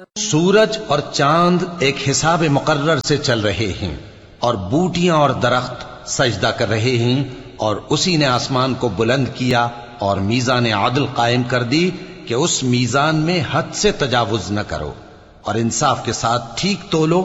सूरज और चांद एक हिसाब मुकर्रर से चल रहे हैं और बूटियां और दरख्त सजदा कर रहे हैं, और उसी ने आसमान को बुलंद किया और मीज़ान आदल कायम कर दी कि उस मीज़ान में हद से तजावुज न करो और इंसाफ के साथ ठीक तोलो